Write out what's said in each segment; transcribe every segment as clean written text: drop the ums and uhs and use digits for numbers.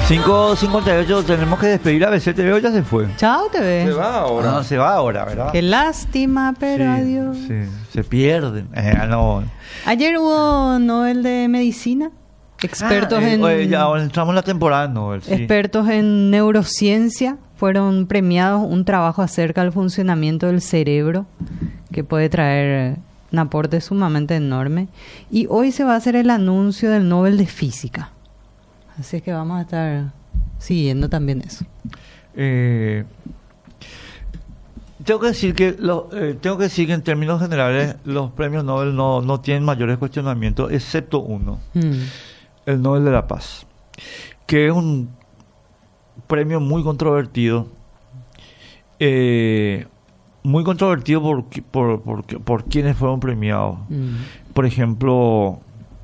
5:58, tenemos que despedir a BCTV, ya se fue. Chao, TV. Se va ahora. No, se va ahora, ¿verdad? Qué lástima, pero Sí, adiós. sí, se pierden. No. Ayer hubo Nobel de Medicina. Expertos Ya ahora entramos en la temporada Nobel, sí. expertos en neurociencia fueron premiados un trabajo acerca del funcionamiento del cerebro que puede traer un aporte sumamente enorme. Y hoy se va a hacer el anuncio del Nobel de Física. Así es que vamos a estar siguiendo también eso. Tengo que decir que en términos generales los premios Nobel no tienen mayores cuestionamientos, excepto uno, el Nobel de la Paz, que es un premio muy controvertido, por quienes fueron premiados. Por ejemplo,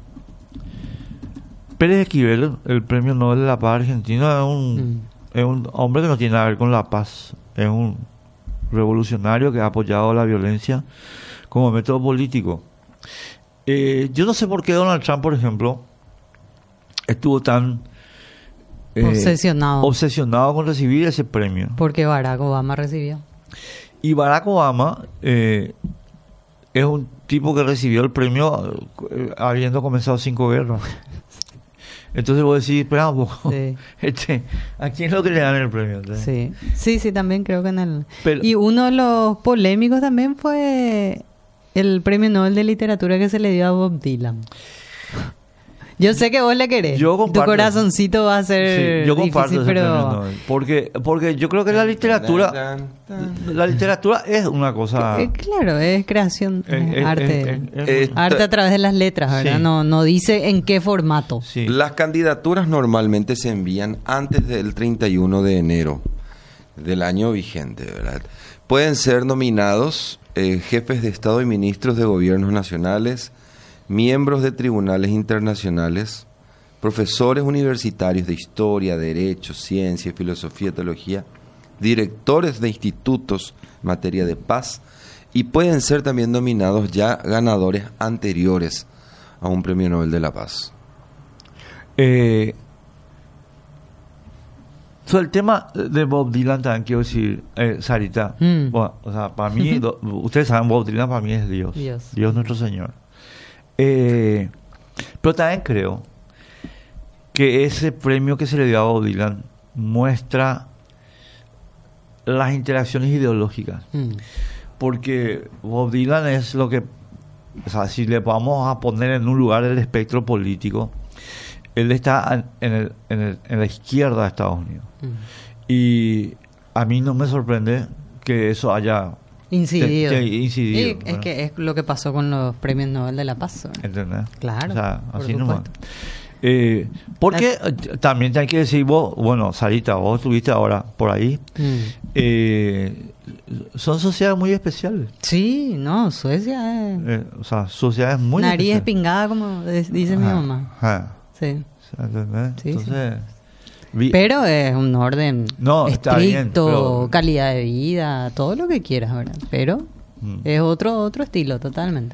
Pérez Esquivel, el premio Nobel de la Paz argentino, es un hombre que no tiene nada que ver con la paz, es un revolucionario que ha apoyado la violencia como método político. Yo no sé por qué Donald Trump, por ejemplo, estuvo tan obsesionado con recibir ese premio. Porque Barack Obama recibió. Y Barack Obama es un tipo que recibió el premio habiendo comenzado 5 guerras. Entonces vos decís, espera un poco, Sí. ¿A quién es lo que le dan el premio? Sí, también creo que en el... Y uno de los polémicos también fue el premio Nobel de Literatura que se le dio a Bob Dylan. Yo sé que vos le querés. Yo comparto. Tu corazoncito va a ser yo comparto difícil, ese pero... premio Nobel. Porque yo creo que la literatura es una cosa... claro, es creación, arte. Arte a través de las letras, ¿verdad? Sí. No dice en qué formato. Sí. Las candidaturas normalmente se envían antes del 31 de enero del año vigente, ¿verdad? Pueden ser nominados jefes de Estado y ministros de gobiernos nacionales, miembros de tribunales internacionales, profesores universitarios de historia, derecho, ciencia, filosofía, teología, directores de institutos en materia de paz, y pueden ser también nominados ya ganadores anteriores a un premio Nobel de la Paz. Sobre el tema de Bob Dylan también quiero decir, Sarita, bueno, o sea, para mí, ustedes saben, Bob Dylan para mí es Dios nuestro Señor. Pero también creo que ese premio que se le dio a Bob Dylan muestra las interacciones ideológicas, porque Bob Dylan es lo que, o sea, si le vamos a poner en un lugar del espectro político, él está en la izquierda de Estados Unidos, y a mí no me sorprende que eso haya incidido. incidido, es que es lo que pasó con los premios Nobel de la Paz, ¿verdad? ¿Entendés? Claro, o sea, por así supuesto. nomás. Porque también te hay que decir vos, bueno, Sarita, vos estuviste ahora por ahí, son sociedades muy especiales. Sí, no, Suecia es... O sea, sociedades muy nariz especiales. espingada, como dice mi mamá. Sí. ¿Entendés? Sí, entonces... Pero es un orden está bien, estricto, pero... calidad de vida, todo lo que quieras, ¿verdad? Pero es otro estilo, totalmente.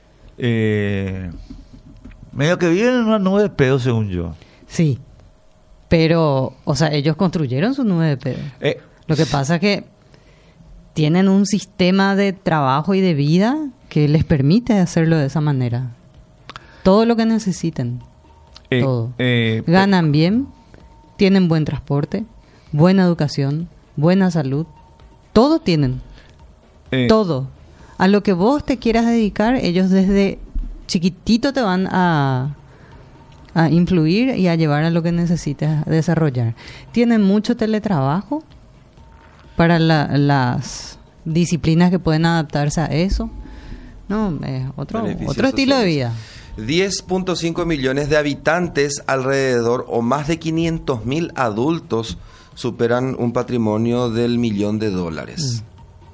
Medio que viven en una nube de pedo, según yo. Sí, pero, o sea, ellos construyeron su nube de pedo. Lo que pasa es que tienen un sistema de trabajo y de vida que les permite hacerlo de esa manera. Todo lo que necesiten. Todo. Ganan bien, tienen buen transporte, buena educación, buena salud. Todo tienen. Todo. A lo que vos te quieras dedicar, ellos desde chiquitito te van a influir y a llevar a lo que necesites desarrollar. Tienen mucho teletrabajo para las disciplinas que pueden adaptarse a eso. No, otro estilo de vida. 10.5 millones de habitantes alrededor, o más de 500.000 adultos superan un patrimonio del $1.000.000.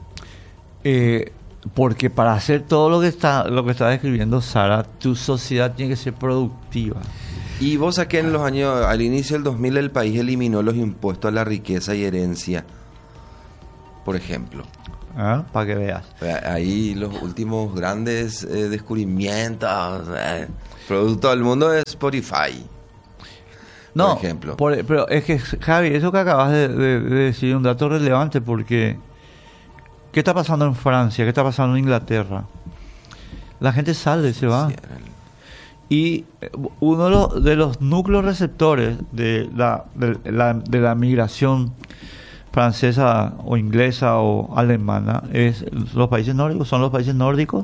Porque para hacer todo lo que está describiendo Sara, tu sociedad tiene que ser productiva. Y vos sabés que en los años, al inicio del 2000, el país eliminó los impuestos a la riqueza y herencia, por ejemplo. Para que veas. Ahí los últimos grandes descubrimientos, producto del mundo, es Spotify. por ejemplo. Pero es que, Javi, eso que acabas de decir es un dato relevante porque ¿qué está pasando en Francia? ¿Qué está pasando en Inglaterra? La gente sale, se va. Y uno de los núcleos receptores de la migración francesa o inglesa o alemana es los países nórdicos, son los países nórdicos.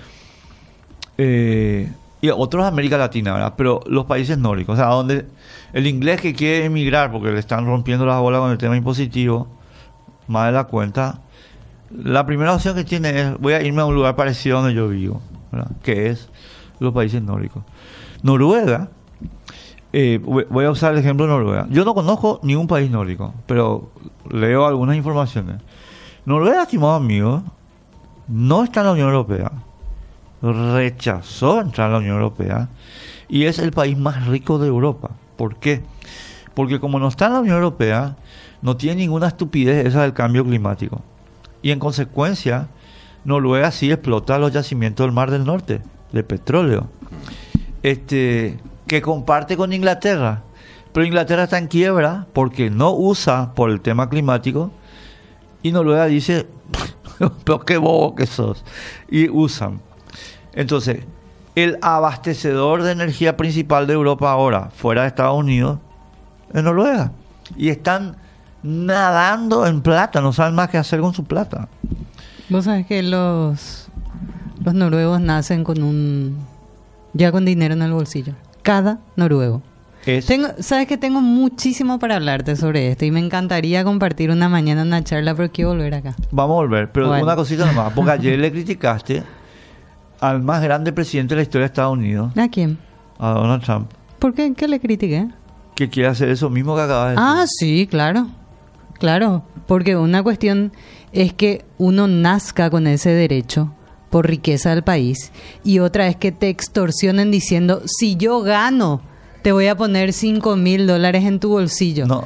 Y otros de América Latina, ¿verdad? Pero los países nórdicos, o sea, donde el inglés que quiere emigrar porque le están rompiendo las bolas con el tema impositivo, más de la cuenta, la primera opción que tiene es, voy a irme a un lugar parecido a donde yo vivo, ¿verdad? Que es los países nórdicos. Noruega, voy a usar el ejemplo de Noruega. Yo no conozco ningún país nórdico, pero leo algunas informaciones. Noruega, estimado amigo, no está en la Unión Europea. Rechazó entrar a la Unión Europea y es el país más rico de Europa. ¿Por qué? Porque como no está en la Unión Europea, no tiene ninguna estupidez esa del cambio climático. Y en consecuencia, Noruega sí explota los yacimientos del Mar del Norte de petróleo, que comparte con Inglaterra. Pero Inglaterra está en quiebra porque no usa por el tema climático y Noruega dice, pero qué bobo que sos. Y usan. Entonces, el abastecedor de energía principal de Europa ahora, fuera de Estados Unidos, es Noruega. Y están nadando en plata, no saben más qué hacer con su plata. Vos sabés que los noruegos nacen ya con dinero en el bolsillo. Cada noruego. Sabes que tengo muchísimo para hablarte sobre esto y me encantaría compartir una mañana una charla, pero quiero volver acá. Vamos a volver, pero bueno, una cosita nomás, porque ayer le criticaste al más grande presidente de la historia de Estados Unidos. ¿A quién? A Donald Trump. ¿Por qué? ¿Qué le critiqué? Que quiere hacer eso mismo que acaba de decir. Ah, sí, claro. Claro, porque una cuestión es que uno nazca con ese derecho por riqueza del país y otra es que te extorsionen diciendo, si yo gano, te voy a poner $5,000 en tu bolsillo. No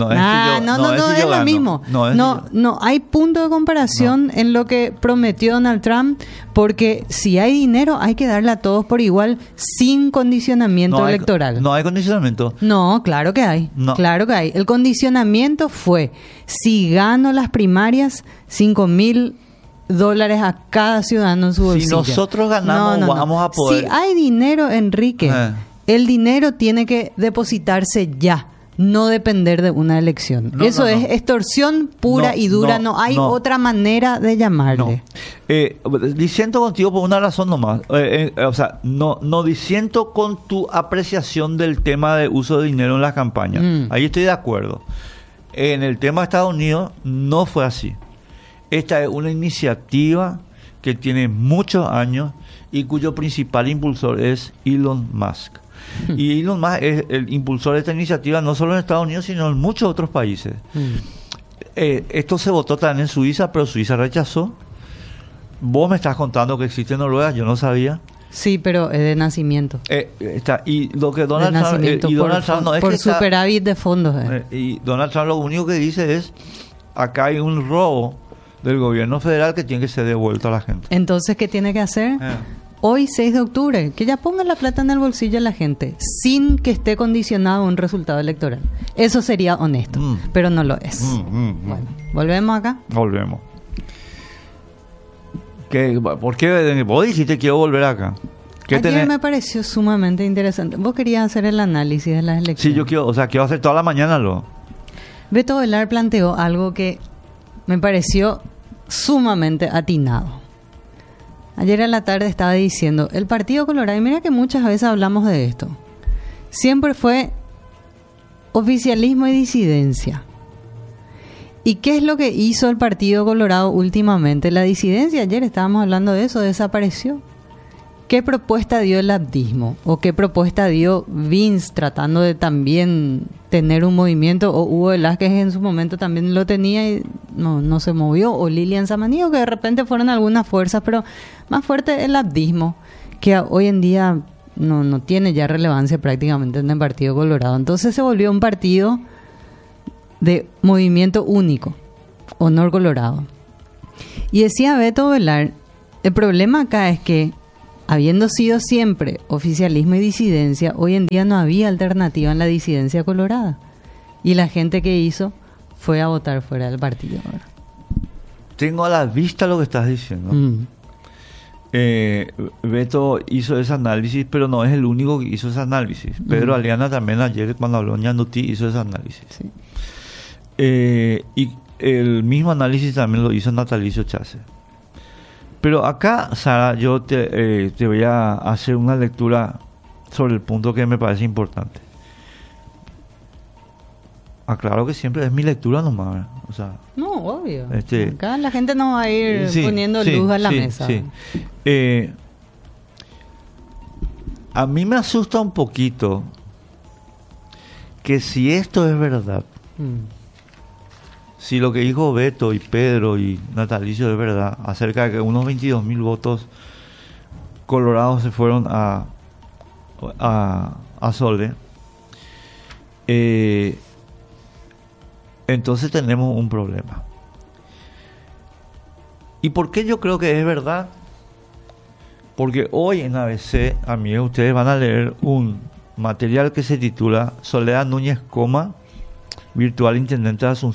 es lo mismo. No hay punto de comparación en lo que prometió Donald Trump, porque si hay dinero hay que darle a todos por igual sin condicionamiento electoral. No hay condicionamiento. No, claro que hay. No. Claro que hay. El condicionamiento fue, si gano las primarias, $5,000 a cada ciudadano en su bolsillo. Si nosotros ganamos, vamos a poder. Si hay dinero, Enrique, el dinero tiene que depositarse ya. No depender de una elección. Eso es extorsión pura y dura. No hay otra manera de llamarle. Disiento contigo por una razón nomás. No disiento con tu apreciación del tema de uso de dinero en las campañas. Ahí estoy de acuerdo. En el tema de Estados Unidos no fue así. Esta es una iniciativa que tiene muchos años y cuyo principal impulsor es Elon Musk. Y Elon Musk es el impulsor de esta iniciativa no solo en Estados Unidos, sino en muchos otros países. Esto se votó también en Suiza, pero Suiza rechazó. Vos me estás contando que existe en Noruega, yo no sabía. Sí, pero es de nacimiento. Y lo que Donald Trump no es por superávit de fondos. Y Donald Trump lo único que dice es, acá hay un robo del gobierno federal que tiene que ser devuelto a la gente. Entonces, ¿qué tiene que hacer? Hoy, 6 de octubre, que ya ponga la plata en el bolsillo de la gente, sin que esté condicionado a un resultado electoral. Eso sería honesto, pero no lo es. Bueno, ¿volvemos acá? Volvemos. ¿Por qué vos dijiste quiero volver acá? Ayer me pareció sumamente interesante. Vos querías hacer el análisis de las elecciones. Sí, yo quiero hacer toda la mañana Beto Velar planteó algo que me pareció sumamente atinado. Ayer a la tarde estaba diciendo, el Partido Colorado, y mira que muchas veces hablamos de esto, siempre fue oficialismo y disidencia. ¿Y qué es lo que hizo el Partido Colorado últimamente? La disidencia, ayer estábamos hablando de eso, desapareció. ¿Qué propuesta dio el abdismo? ¿O qué propuesta dio Vince tratando de también tener un movimiento? ¿O Hugo Velázquez en su momento también lo tenía y no se movió? ¿O Lilian Samaniego, que de repente fueron algunas fuerzas, pero más fuerte el abdismo, que hoy en día no tiene ya relevancia prácticamente en el Partido Colorado? Entonces se volvió un partido de movimiento único, Honor Colorado. Y decía Beto Velar, el problema acá es que habiendo sido siempre oficialismo y disidencia, hoy en día no había alternativa en la disidencia colorada. Y la gente que hizo fue a votar fuera del partido. Tengo a la vista lo que estás diciendo. Beto hizo ese análisis, pero no es el único que hizo ese análisis. Pedro Aliana también ayer, cuando habló Ñandutí, hizo ese análisis. Sí. Y el mismo análisis también lo hizo Natalicio Chase. Pero acá, Sara, yo te voy a hacer una lectura sobre el punto que me parece importante. Aclaro que siempre es mi lectura nomás. O sea, no, obvio. Acá la gente no va a ir poniendo luz a la mesa. Sí. A mí me asusta un poquito que si esto es verdad, si lo que dijo Beto y Pedro y Natalicio es verdad, acerca de que unos 22.000 votos colorados se fueron a Sole, entonces tenemos un problema. ¿Y por qué yo creo que es verdad? Porque hoy en ABC, amigos, ustedes van a leer un material que se titula Soledad Núñez, virtual intendente de Asunción, :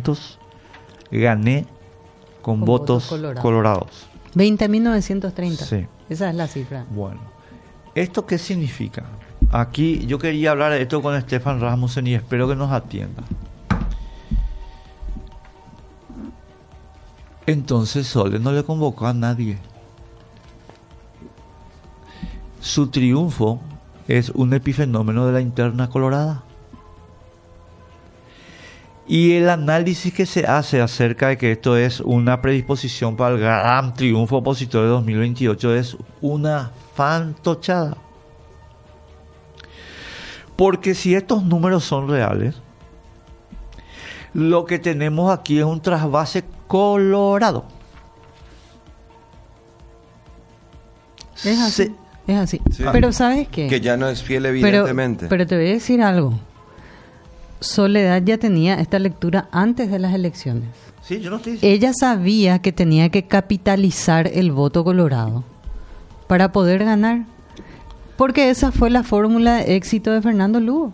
gané con votos colorados. 20.930. Sí. Esa es la cifra. Bueno, ¿esto qué significa? Aquí yo quería hablar de esto con Estefan Rasmussen y espero que nos atienda. Entonces Sole no le convocó a nadie. Su triunfo es un epifenómeno de la interna colorada. Y el análisis que se hace acerca de que esto es una predisposición para el gran triunfo opositor de 2028 es una fantochada. Porque si estos números son reales, lo que tenemos aquí es un trasvase colorado. Es así. Es así. Sí. Pero ¿sabes qué? Que ya no es fiel, evidentemente. Pero te voy a decir algo. Soledad ya tenía esta lectura antes de las elecciones. Sí, yo no estoy diciendo. Ella sabía que tenía que capitalizar el voto colorado para poder ganar. Porque esa fue la fórmula de éxito de Fernando Lugo.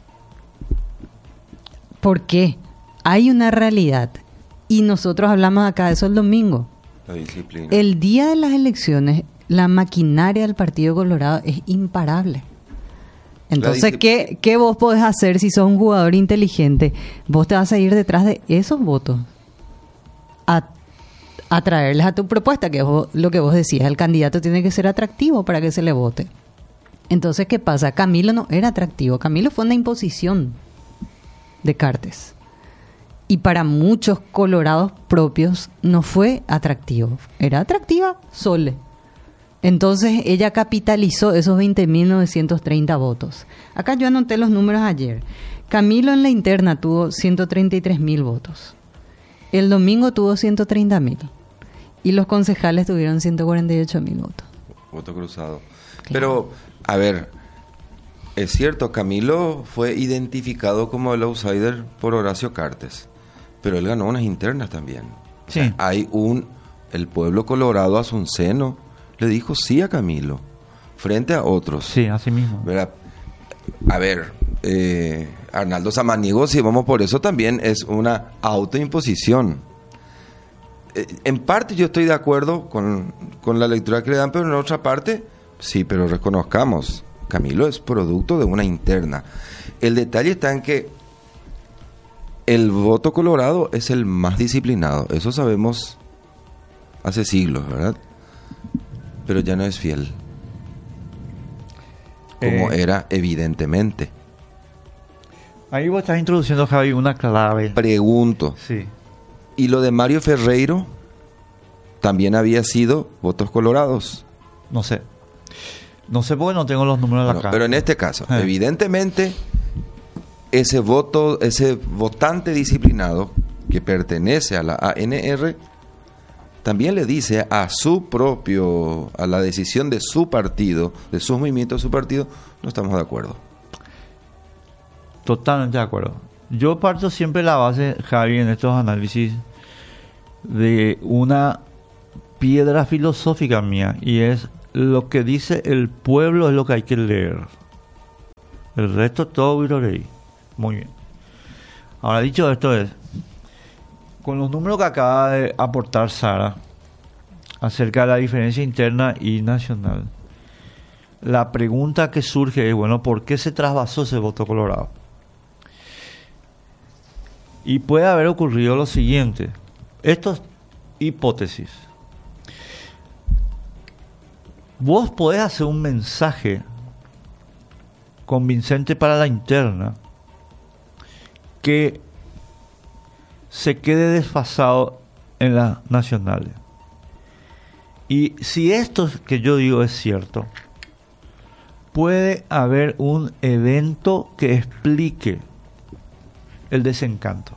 ¿Por qué? Hay una realidad. Y nosotros hablamos acá de eso el domingo. La disciplina. El día de las elecciones, la maquinaria del Partido Colorado es imparable. Entonces, ¿qué vos podés hacer si sos un jugador inteligente? Vos te vas a ir detrás de esos votos a traerles a tu propuesta, que es lo que vos decías. El candidato tiene que ser atractivo para que se le vote. Entonces, ¿qué pasa? Camilo no era atractivo. Camilo fue una imposición de Cartes. Y para muchos colorados propios no fue atractivo. Era atractiva Sole. Entonces ella capitalizó esos 20.930 votos. Acá yo anoté los números ayer. Camilo en la interna tuvo 133.000 votos. El domingo tuvo 130.000. Y los concejales tuvieron 148.000 votos. Voto cruzado. Claro. Pero, a ver, es cierto, Camilo fue identificado como el outsider por Horacio Cartes. Pero él ganó unas internas también. Sí. O sea, el pueblo colorado asunceno le dijo sí a Camilo, frente a otros. Sí, así mismo. ¿Verdad? A ver, Arnaldo Samaniego, si vamos por eso, también es una autoimposición. En parte yo estoy de acuerdo con la lectura que le dan, pero en otra parte, sí, pero reconozcamos, Camilo es producto de una interna. El detalle está en que el voto colorado es el más disciplinado, eso sabemos hace siglos, ¿verdad? Pero ya no es fiel, como era evidentemente. Ahí vos estás introduciendo, Javi, una clave. Pregunto. Sí. ¿Y lo de Mario Ferreiro también había sido votos colorados? No sé. No sé porque no tengo los números de la cara. Pero en este caso, evidentemente, ese votante disciplinado que pertenece a la ANR también le dice a la decisión de su partido, de sus movimientos de su partido, no estamos de acuerdo. Totalmente de acuerdo. Yo parto siempre la base, Javi, en estos análisis de una piedra filosófica mía, y es lo que dice el pueblo es lo que hay que leer. El resto todo virorey. Muy bien. Ahora, dicho esto, con los números que acaba de aportar Sara acerca de la diferencia interna y nacional, la pregunta que surge es, bueno, ¿por qué se trasvasó ese voto colorado? Y puede haber ocurrido lo siguiente. Esto es hipótesis. Vos podés hacer un mensaje convincente para la interna que se quede desfasado en las nacionales. Y si esto que yo digo es cierto, puede haber un evento que explique el desencanto.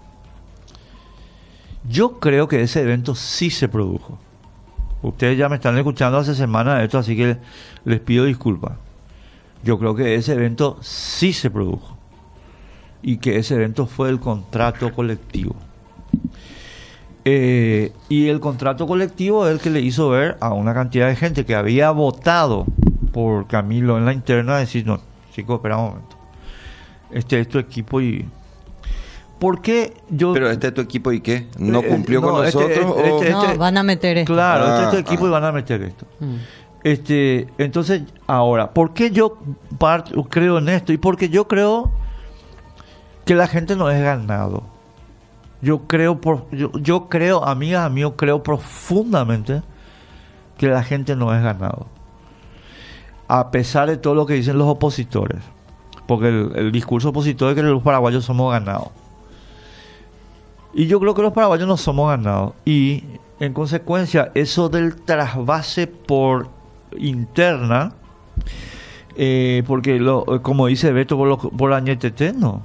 Yo creo que ese evento sí se produjo. Ustedes ya me están escuchando hace semanas de esto, así que les pido disculpas. Yo creo que ese evento sí se produjo. Y que ese evento fue el contrato colectivo. Y el contrato colectivo es el que le hizo ver a una cantidad de gente que había votado por Camilo en la interna, decir, no, chicos, espera un momento. Este es tu equipo y... ¿Por qué yo...? ¿Pero este es tu equipo y qué? ¿No cumplió con nosotros? No, van a meter esto. Claro, este es tu equipo y van a meter esto. Entonces, ahora, ¿por qué yo creo en esto? Y porque yo creo que la gente no es ganado. Yo creo, amigas, amigos, creo profundamente que la gente no es ganado. A pesar de todo lo que dicen los opositores. Porque el discurso opositor es que los paraguayos somos ganados. Y yo creo que los paraguayos no somos ganados. Y en consecuencia, eso del trasvase por interna, porque como dice Beto, por Añetete, no.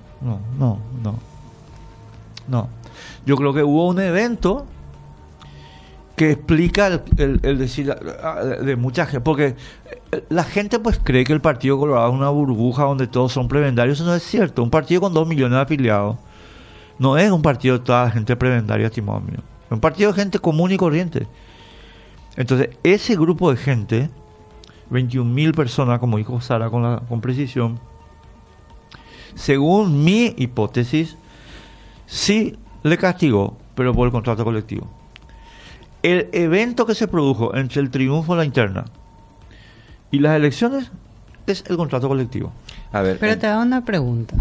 Yo creo que hubo un evento que explica el decir de mucha gente, porque la gente pues cree que el Partido Colorado es una burbuja donde todos son prebendarios. Eso no es cierto. Un partido con 2 millones de afiliados no es un partido de toda la gente prebendaria, estimado mío. Es un partido de gente común y corriente. Entonces, ese grupo de gente, 21.000 personas, como dijo Sara con precisión, según mi hipótesis, sí le castigó, pero por el contrato colectivo. El evento que se produjo entre el triunfo de la interna y las elecciones es el contrato colectivo. A ver, pero te hago una pregunta.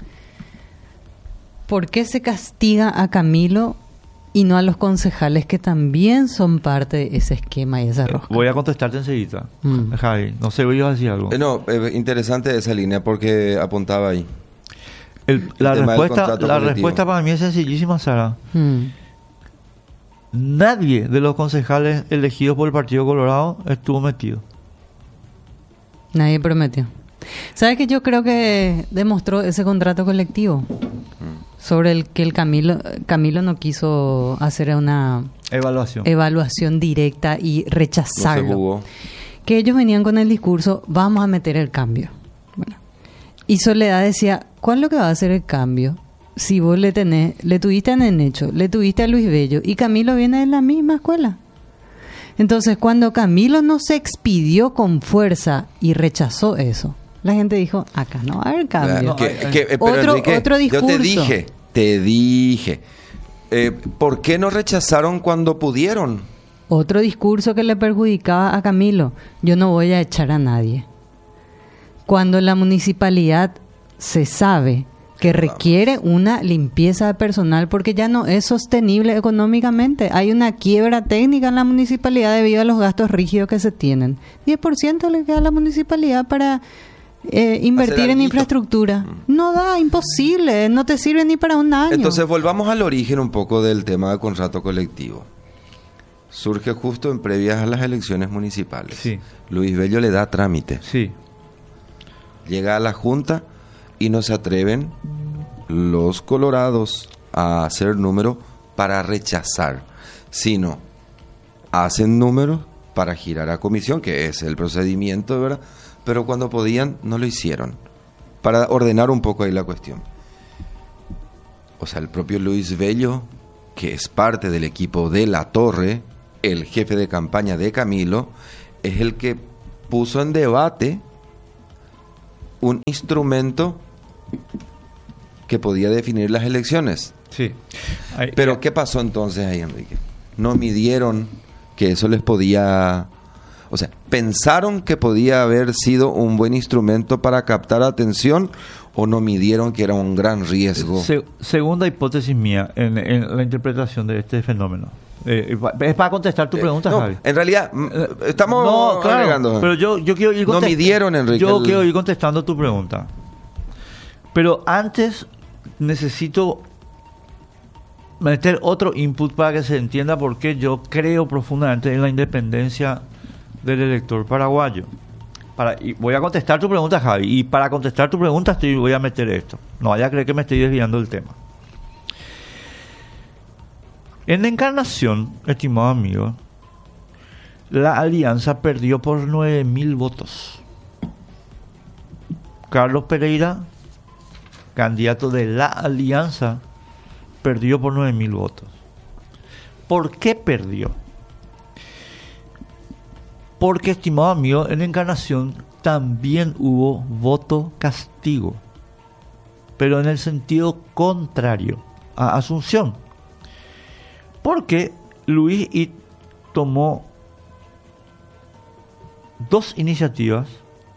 ¿Por qué se castiga a Camilo y no a los concejales que también son parte de ese esquema y esa rosca? Voy a contestarte enseguida, Javi. No sé, voy a decir algo. No, interesante esa línea porque apuntaba ahí. La respuesta para mí es sencillísima, Sara. Nadie de los concejales elegidos por el Partido Colorado estuvo metido. Nadie prometió. ¿Sabes qué? Yo creo que demostró ese contrato colectivo sobre el que el Camilo no quiso hacer una evaluación directa y rechazarlo. No que ellos venían con el discurso, vamos a meter el cambio. Bueno. Y Soledad decía, ¿cuál es lo que va a hacer el cambio? Si vos le tuviste a Nenecho, le tuviste a Luis Bello y Camilo viene de la misma escuela. Entonces, cuando Camilo no se expidió con fuerza y rechazó eso, la gente dijo, acá no va a haber cambio. Otro discurso. Yo te dije. ¿Por qué no rechazaron cuando pudieron? Otro discurso que le perjudicaba a Camilo, yo no voy a echar a nadie. Cuando la municipalidad se sabe que requiere una limpieza de personal porque ya no es sostenible económicamente. Hay una quiebra técnica en la municipalidad debido a los gastos rígidos que se tienen. 10% le queda a la municipalidad para invertir en infraestructura. No da, imposible, no te sirve ni para un año. Entonces volvamos al origen un poco del tema de contrato colectivo. Surge justo en previas a las elecciones municipales. Sí. Luis Bello le da trámite. Sí. Llega a la Junta y no se atreven los colorados a hacer número para rechazar, sino hacen números para girar a comisión, que es el procedimiento, ¿verdad? Pero cuando podían, no lo hicieron, para ordenar un poco ahí la cuestión. O sea, el propio Luis Bello, que es parte del equipo de La Torre, el jefe de campaña de Camilo, es el que puso en debate un instrumento que podía definir las elecciones. Sí. Pero ¿qué pasó entonces ahí, Enrique? No midieron que eso les podía... O sea, ¿pensaron que podía haber sido un buen instrumento para captar atención o no midieron que era un gran riesgo? Segunda hipótesis mía en la interpretación de este fenómeno. Es para contestar tu pregunta, no, Javi. En realidad, estamos agregando. Pero yo quiero ir no midieron, Enrique. Yo quiero ir contestando tu pregunta. Pero antes necesito meter otro input para que se entienda por qué yo creo profundamente en la independencia del elector paraguayo. Y voy a contestar tu pregunta, Javi, y para contestar tu pregunta voy a meter esto. No vaya a creer que me estoy desviando del tema. En la Encarnación, estimado amigo, la alianza perdió por 9.000 votos. Carlos Pereira, candidato de la alianza, perdió por 9.000 votos. ¿Por qué perdió? Porque, estimado amigo, en Encarnación también hubo voto castigo, pero en el sentido contrario a Asunción. Porque Luis I tomó dos iniciativas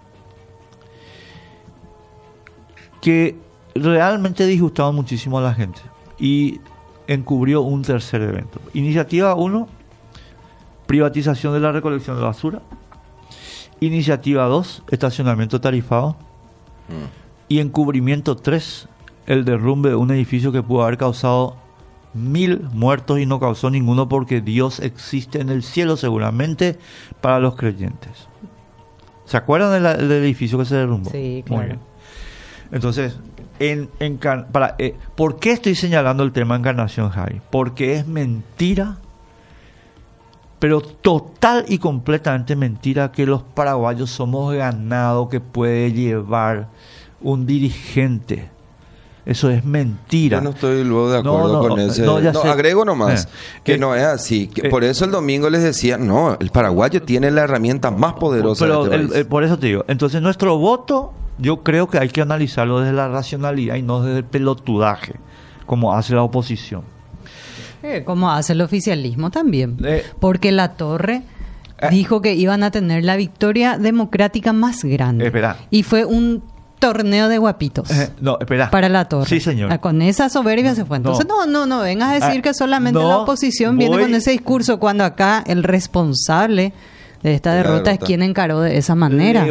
que realmente disgustaban muchísimo a la gente y encubrió un tercer evento. Iniciativa 1, privatización de la recolección de basura. Iniciativa 2, estacionamiento tarifado. Y encubrimiento 3, el derrumbe de un edificio que pudo haber causado 1.000 muertos y no causó ninguno porque Dios existe en el cielo seguramente para los creyentes. ¿Se acuerdan del edificio que se derrumbó? Sí, claro. Muy bien. Entonces, ¿por qué estoy señalando el tema Encarnación, Javi? Porque es mentira, pero total y completamente mentira, que los paraguayos somos ganado que puede llevar un dirigente. Eso es mentira. Yo no estoy luego de acuerdo con ese. No, agrego nomás que no es así. Por eso el domingo les decía, no, el paraguayo tiene la herramienta más poderosa de este país. Por eso te digo, entonces nuestro voto, yo creo que hay que analizarlo desde la racionalidad y no desde el pelotudaje, como hace la oposición. Como hace el oficialismo también. Porque Latorre dijo que iban a tener la victoria democrática más grande. Espera. Y fue un torneo de guapitos. No, espera. Para Latorre. Sí, señor. Con esa soberbia se fue. Entonces, no vengas a decir que solamente la oposición viene con ese discurso, cuando acá el responsable de esta derrota es quien encaró de esa manera.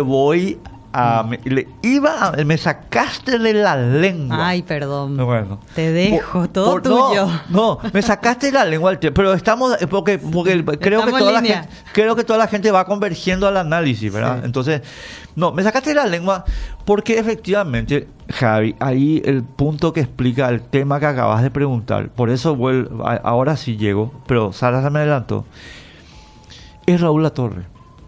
Me sacaste de la lengua. Ay, perdón. Bueno. Te dejo, todo tuyo. No, me sacaste de la lengua, pero estamos porque creo que toda la gente va convergiendo al análisis, ¿verdad? Sí. Entonces, no, me sacaste de la lengua porque efectivamente, Javi, ahí el punto que explica el tema que acabas de preguntar, por eso ahora sí llego, pero Sara se me adelantó, es Raúl Latorre.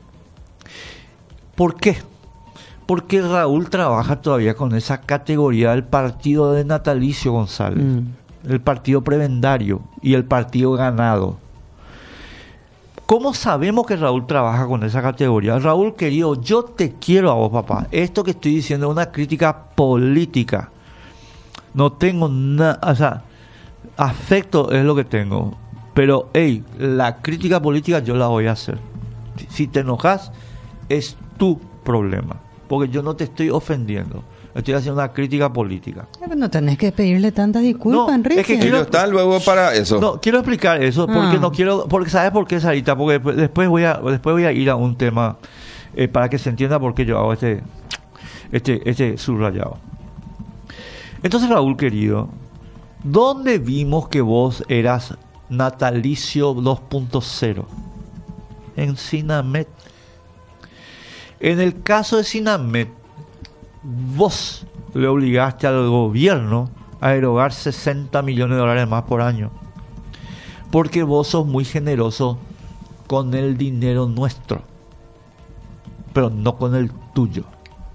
¿Por qué? Porque Raúl trabaja todavía con esa categoría del partido de Natalicio González, el partido prebendario y el partido ganado. ¿Cómo sabemos que Raúl trabaja con esa categoría? Raúl, querido, yo te quiero a vos, papá. Esto que estoy diciendo es una crítica política. No tengo nada, o sea, afecto es lo que tengo. Pero, la crítica política yo la voy a hacer. Si te enojas, es tu problema. Porque yo no te estoy ofendiendo. Estoy haciendo una crítica política. No tenés que pedirle tantas disculpas, Enrique. Es que está luego para eso. No, quiero explicar eso porque no quiero... Porque ¿sabes por qué, Sarita? Porque después voy a ir a un tema para que se entienda por qué yo hago este subrayado. Entonces, Raúl, querido, ¿dónde vimos que vos eras Natalicio 2.0? En Sinamet. En el caso de Sinamet, vos le obligaste al gobierno a erogar 60 millones de dólares más por año. Porque vos sos muy generoso con el dinero nuestro, pero no con el tuyo.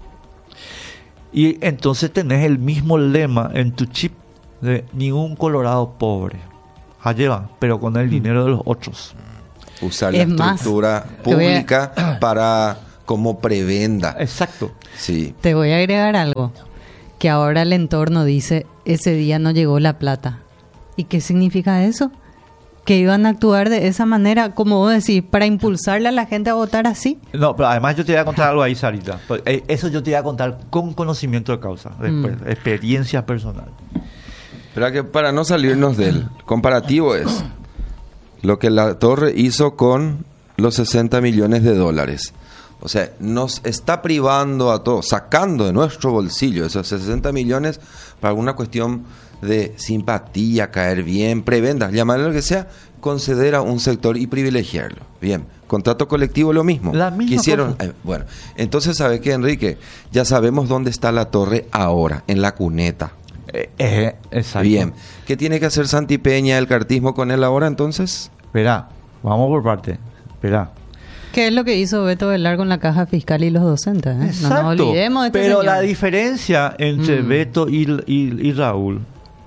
Y entonces tenés el mismo lema en tu chip de ningún colorado pobre. Allá va, pero con el dinero de los otros. Usar la estructura pública para como prebenda. Exacto. Sí. Te voy a agregar algo. Que ahora el entorno dice, ese día no llegó la plata. ¿Y qué significa eso? Que iban a actuar de esa manera, como vos decís, para impulsarle a la gente a votar así. No, pero además yo te voy a contar algo ahí, Sarita. Eso yo te voy a contar con conocimiento de causa, experiencia personal. Pero que para no salirnos del comparativo es lo que la Torre hizo con los 60 millones de dólares. O sea, nos está privando a todos, sacando de nuestro bolsillo esos 60 millones para alguna cuestión de simpatía, caer bien, prebendas, llamarlo lo que sea, conceder a un sector y privilegiarlo. Bien, contrato colectivo lo mismo. La misma Quisieron, cosa. Bueno, entonces ¿sabe qué, Enrique? Ya sabemos dónde está la Torre ahora, en la cuneta. Exacto. Bien, ¿qué tiene que hacer Santi Peña, el cartismo con él ahora entonces? Espera, vamos por parte. Espera. ¿Qué es lo que hizo Beto Velar con la caja fiscal y los docentes? Exacto. No nos olvidemos de este pero señor. la diferencia entre Beto y Raúl,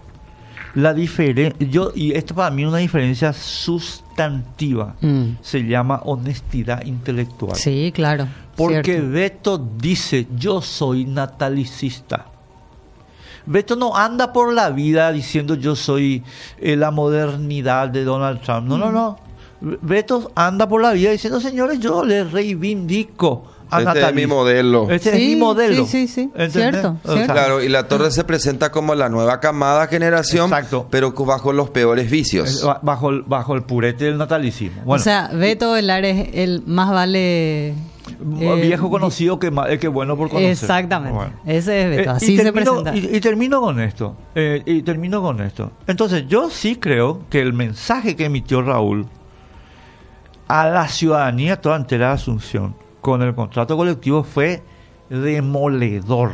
y esto para mí es una diferencia sustantiva, se llama honestidad intelectual. Sí, claro. Porque cierto. Beto dice, yo soy natalicista. Beto no anda por la vida diciendo yo soy la modernidad de Donald Trump. No. Beto anda por la vida diciendo, señores, yo le reivindico a Este es mi modelo. Este es mi modelo. Sí. ¿Entendés? Cierto. Claro, y la Torre se presenta como la nueva camada generación, Exacto. pero bajo los peores vicios. Bajo el purete del natalicismo. Bueno, o sea, Beto Velar es el más vale... viejo conocido que bueno por conocer. Exactamente. Bueno. Ese es Beto. Así se presenta. Y termino con esto. Entonces, yo sí creo que el mensaje que emitió Raúl a la ciudadanía toda entera de Asunción con el contrato colectivo fue demoledor.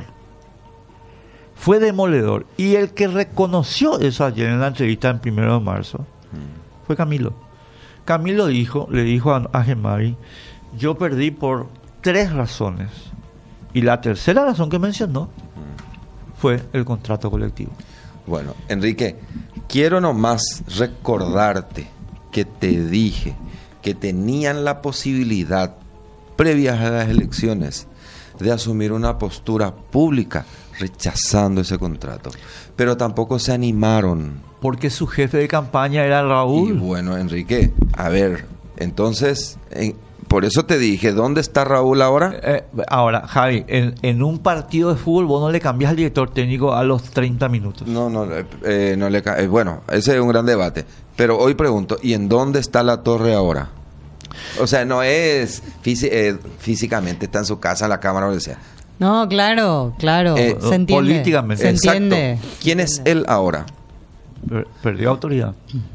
Fue demoledor. Y el que reconoció eso ayer en la entrevista en 1 de marzo fue Camilo. Camilo le dijo a Gemari, yo perdí por 3 razones. Y la tercera razón que mencionó fue el contrato colectivo. Bueno, Enrique, quiero nomás recordarte que te dije que tenían la posibilidad, previas a las elecciones, de asumir una postura pública rechazando ese contrato. Pero tampoco se animaron. Porque su jefe de campaña era Raúl. Y bueno, Enrique, a ver, entonces, por eso te dije, ¿dónde está Raúl ahora? Ahora, Javi, en un partido de fútbol vos no le cambias al director técnico a los 30 minutos. No le bueno, ese es un gran debate. Pero hoy pregunto, ¿y en dónde está la Torre ahora? O sea, no es físicamente, está en su casa, en la cámara, o lo que sea. No, claro. Se entiende. Políticamente. Se Exacto. entiende. ¿Quién es él ahora? Perdió autoridad.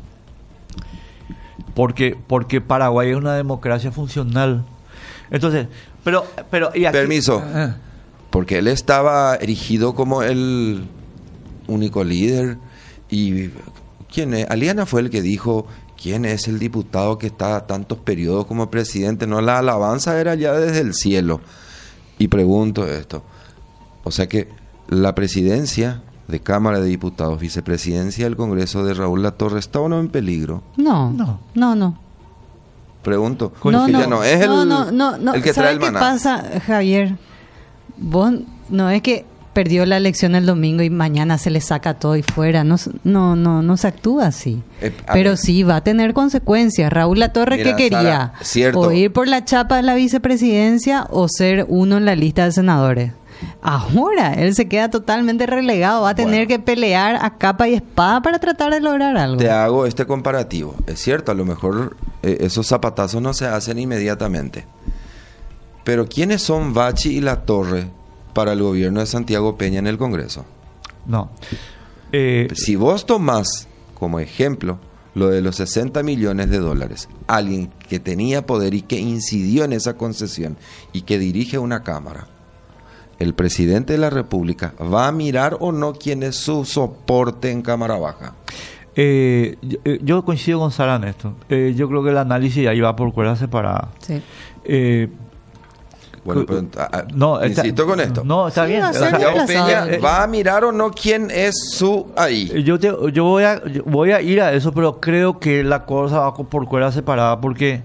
Porque Paraguay es una democracia funcional. Entonces, pero y aquí, Permiso. Porque él estaba erigido como el único líder. ¿Y quién es? Aliana fue el que dijo, ¿quién es el diputado que está a tantos periodos como presidente? No, la alabanza era ya desde el cielo. Y pregunto esto. O sea que la presidencia de Cámara de Diputados, vicepresidencia del Congreso de Raúl Latorre, ¿está o no en peligro? No. Pregunto. No. Ya no es el que trae el maná. ¿Qué pasa, Javier? Vos no es que perdió la elección el domingo y mañana se le saca todo y fuera. No se actúa así. Pero sí va a tener consecuencias. Raúl Latorre, mira, ¿qué quería? Sara, cierto. ¿O ir por la chapa de la vicepresidencia o ser uno en la lista de senadores? Ahora él se queda totalmente relegado. Va a tener que pelear a capa y espada para tratar de lograr algo. Te hago este comparativo. Es cierto, a lo mejor esos zapatazos no se hacen inmediatamente. Pero ¿quiénes son Bachi y Latorre para el gobierno de Santiago Peña en el Congreso? No. Si vos tomás como ejemplo lo de los 60 millones de dólares, alguien que tenía poder y que incidió en esa concesión y que dirige una Cámara, el presidente de la República va a mirar o no quién es su soporte en Cámara Baja. Yo coincido con Sara en esto. Yo creo que el análisis ahí va por cuerdas separadas. Sí. Bueno, pero, insisto con esto. No, está bien. Santiago Peña va a mirar o no quién es su ahí. Yo voy a ir a eso, pero creo que la cosa va por cuerda separada porque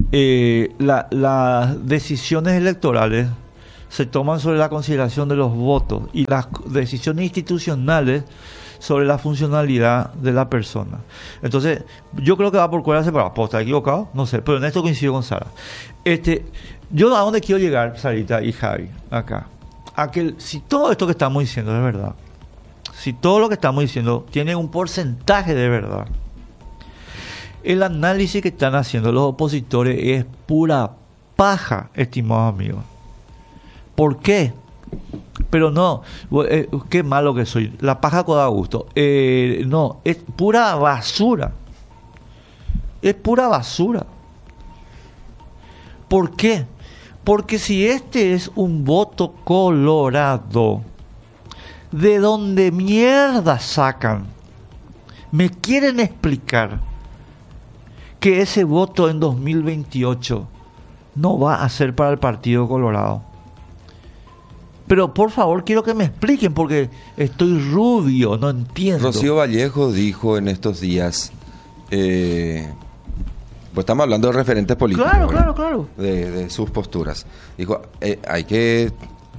las decisiones electorales se toman sobre la consideración de los votos y las decisiones institucionales sobre la funcionalidad de la persona. Entonces, yo creo que va por cuerda separada. ¿Puedo estar equivocado? No sé, pero en esto coincido con Sara. Yo a dónde quiero llegar, Sarita y Javi, acá. Si todo esto que estamos diciendo es verdad, si todo lo que estamos diciendo tiene un porcentaje de verdad, el análisis que están haciendo los opositores es pura paja, estimados amigos. ¿Por qué? Pero no, qué malo que soy. La paja da gusto. No, es pura basura. Es pura basura. ¿Por qué? Porque si este es un voto colorado, ¿de dónde mierda sacan? ¿Me quieren explicar que ese voto en 2028 no va a ser para el Partido Colorado? Pero por favor quiero que me expliquen porque estoy rubio, no entiendo. Rocío Vallejo dijo en estos días, pues estamos hablando de referentes políticos. Claro. De sus posturas. Dijo, hay que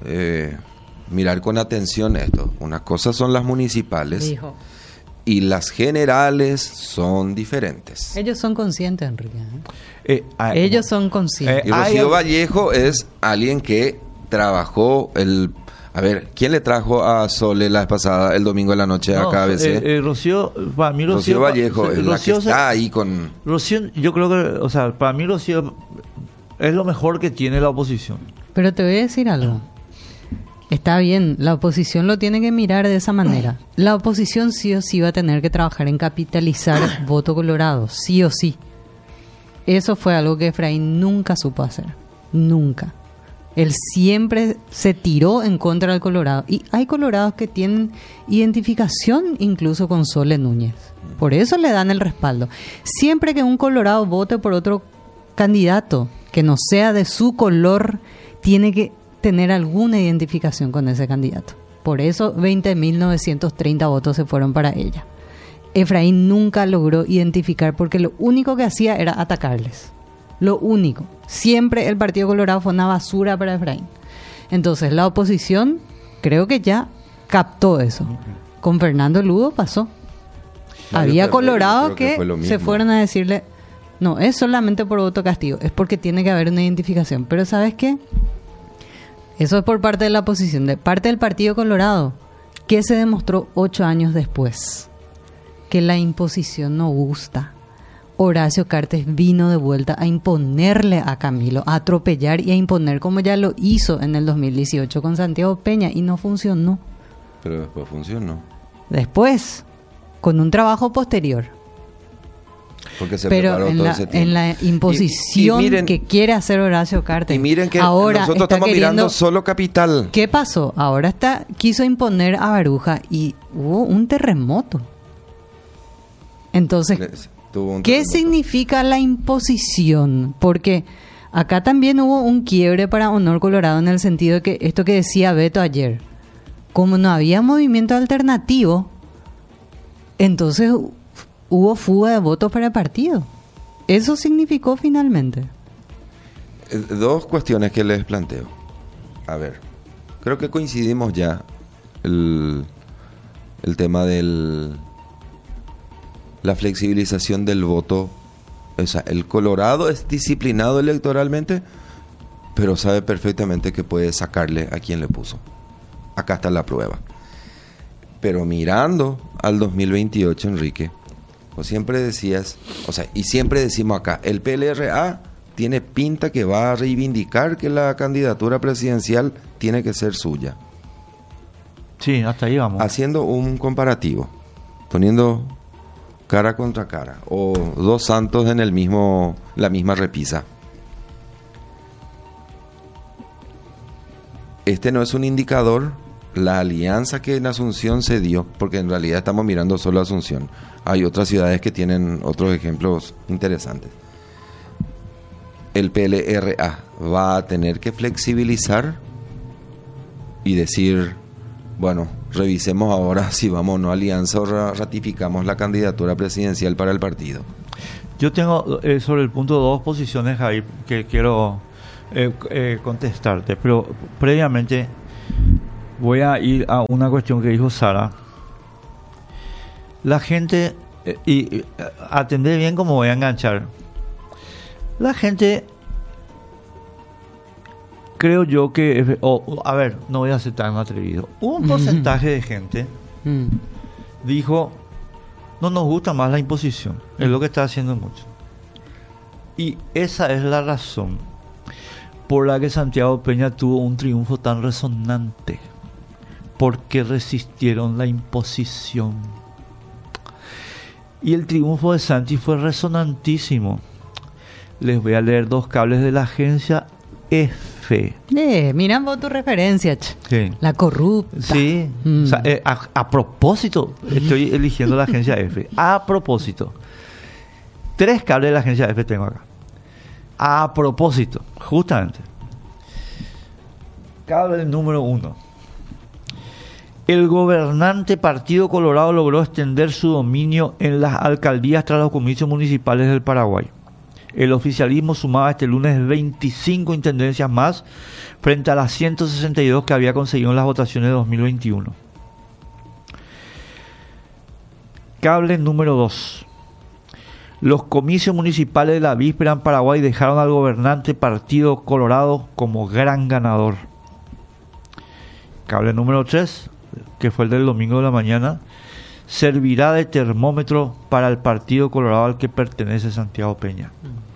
mirar con atención esto. Unas cosas son las municipales, dijo, y las generales son diferentes. Ellos son conscientes, Enrique. Ellos son conscientes. Y Rocío Vallejo es alguien que trabajó a ver, ¿quién le trajo a Sole la vez pasada, el domingo de la noche a KBC? Rocío Vallejo es la que está ahí con... Rocío, yo creo que, para mí Rocío es lo mejor que tiene la oposición. Pero te voy a decir algo. Está bien, la oposición lo tiene que mirar de esa manera. La oposición sí o sí va a tener que trabajar en capitalizar voto colorado, sí o sí. Eso fue algo que Efraín nunca supo hacer. Nunca. Él siempre se tiró en contra del Colorado. Y hay colorados que tienen identificación incluso con Sole Núñez. Por eso le dan el respaldo. Siempre que un colorado vote por otro candidato que no sea de su color, tiene que tener alguna identificación con ese candidato. Por eso 20.930 votos se fueron para ella. Efraín nunca logró identificar porque lo único que hacía era atacarles. Lo único. Siempre el Partido Colorado fue una basura para Efraín. Entonces la oposición creo que ya captó eso. Con Fernando Lugo pasó. Había colorados que se fueron a decirle, no, es solamente por voto castigo, es porque tiene que haber una identificación. Pero ¿sabes qué? Eso es por parte de la oposición. De parte del Partido Colorado, ¿qué se demostró 8 años después? Que la imposición no gusta. Horacio Cartes vino de vuelta a imponerle a Camilo, a atropellar y a imponer como ya lo hizo en el 2018 con Santiago Peña y no funcionó. Pero después funcionó. Después, con un trabajo posterior. Porque se pero preparó todo ese tiempo. En la imposición y miren, que quiere hacer Horacio Cartes. Y miren que ahora nosotros estamos mirando solo capital. ¿Qué pasó? Ahora quiso imponer a Baruja y hubo un terremoto. Entonces, ¿qué significa la imposición? Porque acá también hubo un quiebre para Honor Colorado en el sentido de que esto que decía Beto ayer, como no había movimiento alternativo, entonces hubo fuga de votos para el partido. Eso significó finalmente. 2 cuestiones que les planteo. A ver, creo que coincidimos ya el tema del... la flexibilización del voto. O sea, el Colorado es disciplinado electoralmente, pero sabe perfectamente que puede sacarle a quien le puso. Acá está la prueba. Pero mirando al 2028, Enrique, vos siempre decías, y siempre decimos acá, el PLRA tiene pinta que va a reivindicar que la candidatura presidencial tiene que ser suya. Sí, hasta ahí vamos. Haciendo un comparativo, poniendo cara contra cara, o 2 santos en la misma repisa. Este no es un indicador, la alianza que en Asunción se dio, porque en realidad estamos mirando solo Asunción. Hay otras ciudades que tienen otros ejemplos interesantes. el PLRA va a tener que flexibilizar y decir, bueno, revisemos ahora si vamos o no a alianza o ratificamos la candidatura presidencial para el partido. Yo tengo sobre el punto dos posiciones, Jair, que quiero contestarte, pero previamente voy a ir a una cuestión que dijo Sara. La gente, y atendé bien cómo voy a enganchar. La gente, creo yo que, a ver, no voy a ser tan atrevido. Un porcentaje de gente dijo, no nos gusta más la imposición, es lo que está haciendo mucho. Y esa es la razón por la que Santiago Peña tuvo un triunfo tan resonante, porque resistieron la imposición. Y el triunfo de Santi fue resonantísimo. Les voy a leer dos cables de la agencia EFE. Miran vos tu referencia, sí. La corrupta. Sí, o sea, a propósito, estoy eligiendo la agencia EFE. A propósito. 3 cables de la agencia EFE tengo acá. A propósito, justamente. Cable número 1. El gobernante Partido Colorado logró extender su dominio en las alcaldías tras los comicios municipales del Paraguay. El oficialismo sumaba este lunes 25 intendencias más frente a las 162 que había conseguido en las votaciones de 2021. Cable número 2. Los comicios municipales de la víspera en Paraguay dejaron al gobernante Partido Colorado como gran ganador. Cable número 3, que fue el del domingo de la mañana, servirá de termómetro para el Partido Colorado al que pertenece Santiago Peña.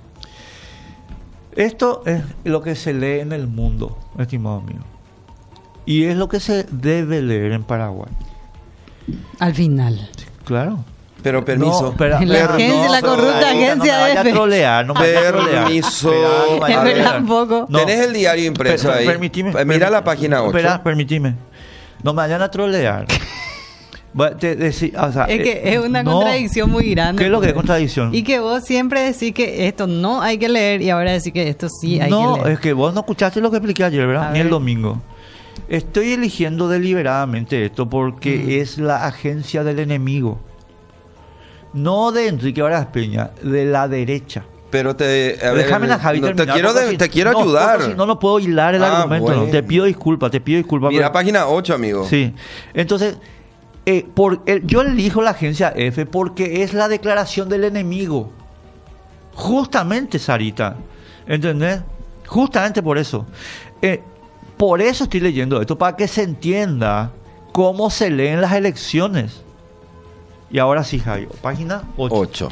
Esto es lo que se lee en el mundo, estimado mío. Y es lo que se debe leer en Paraguay. Al final. Claro. Pero permiso. La corrupta agencia de EFE. No me vaya a trolear. Permiso. Tampoco. Tenés el diario impreso ahí. Mira la página 8. Espera, permíteme. No me vayan a trolear. O sea, es que es una contradicción muy grande. ¿Qué es lo que es contradicción? Y que vos siempre decís que esto no hay que leer y ahora decís que esto sí hay que leer. No, es que vos no escuchaste lo que expliqué ayer, ¿verdad? Ni el domingo. Estoy eligiendo deliberadamente esto porque es la agencia del enemigo. No de Enrique Varas Peña, de la derecha. Pero déjame a Javi terminar. Te quiero ayudar. No puedo hilar el argumento. Bueno. No. Te pido disculpas. Mira, página 8, amigo. Sí. Entonces, yo elijo la agencia EFE porque es la declaración del enemigo. Justamente, Sarita. ¿Entendés? Justamente por eso. Por eso estoy leyendo esto, para que se entienda cómo se leen las elecciones. Y ahora sí, Javi. Página 8.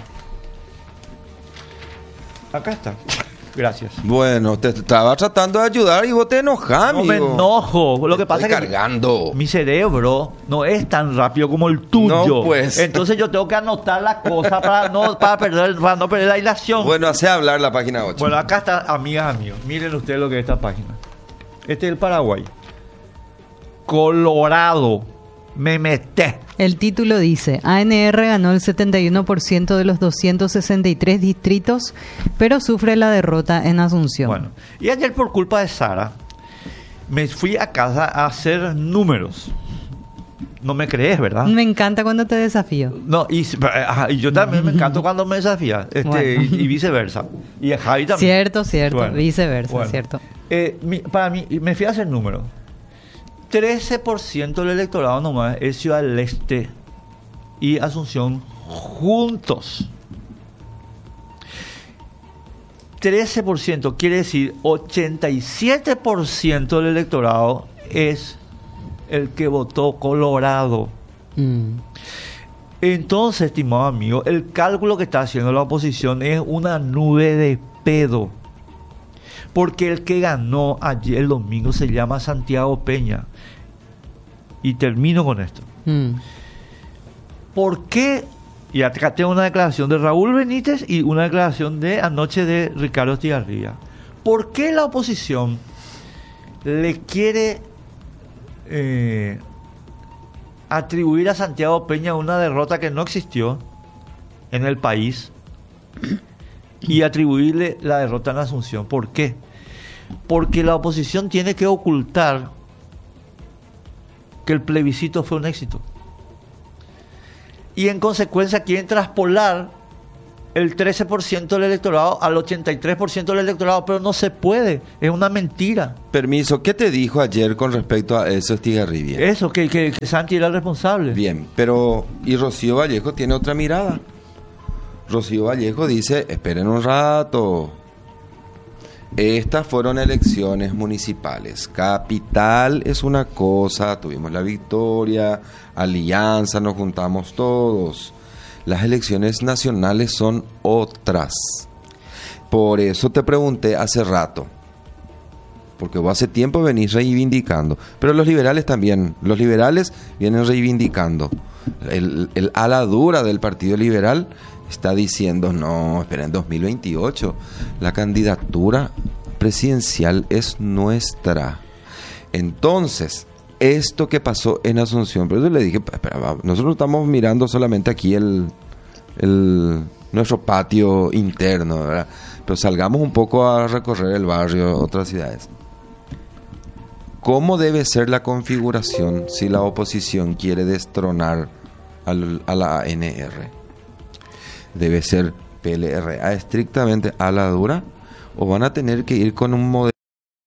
Acá está. Gracias. Bueno, te estaba tratando de ayudar y vos te enojás, amigo. No me enojo. Lo que pasa es que mi cerebro no es tan rápido como el tuyo. No, pues. Entonces yo tengo que anotar las cosas para no perder la hilación. Bueno, hace hablar la página 8. Bueno, acá está, amigas, amigos. Miren ustedes lo que es esta página. Este es el Paraguay. Colorado. Me meté. El título dice: ANR ganó el 71% de los 263 distritos, pero sufre la derrota en Asunción. Bueno, y ayer por culpa de Sara, me fui a casa a hacer números. No me crees, ¿verdad? Me encanta cuando te desafío. No, y yo también me encanto cuando me desafía. Bueno. y viceversa. Y a Javi también. Cierto. Bueno, viceversa, bueno. Cierto. Para mí, me fui a hacer números. 13% del electorado nomás es Ciudad del Este y Asunción juntos. 13% quiere decir 87% del electorado es el que votó Colorado. Entonces, estimado amigo, el cálculo que está haciendo la oposición es una nube de pedo. Porque el que ganó ayer el domingo se llama Santiago Peña. Y termino con esto. ¿Por qué? Y acá tengo una declaración de Raúl Benítez y una declaración de anoche de Ricardo Estigarribia. ¿Por qué la oposición le quiere atribuir a Santiago Peña una derrota que no existió en el país? y atribuirle la derrota en la Asunción. ¿Por qué? Porque la oposición tiene que ocultar que el plebiscito fue un éxito. Y en consecuencia quieren traspolar el 13% del electorado al 83% del electorado, pero no se puede, es una mentira. Permiso, ¿qué te dijo ayer con respecto a eso, Estigarribia? Eso, que Santi era el responsable. Bien, pero y Rocío Vallejo tiene otra mirada. Rocío Vallejo dice, esperen un rato. Estas fueron elecciones municipales. Capital es una cosa, tuvimos la victoria, alianza, nos juntamos todos. Las elecciones nacionales son otras. Por eso te pregunté hace rato, porque vos hace tiempo venís reivindicando, pero los liberales también, los liberales vienen reivindicando. El ala dura del Partido Liberal está diciendo, no, espera, en 2028 la candidatura presidencial es nuestra. Entonces, esto que pasó en Asunción, pero yo le dije, espera, nosotros estamos mirando solamente aquí nuestro patio interno, ¿verdad? Pero salgamos un poco a recorrer el barrio, otras ciudades. ¿Cómo debe ser la configuración si la oposición quiere destronar a la ANR? ¿Debe ser PLRA estrictamente a la dura? ¿O van a tener que ir con un modelo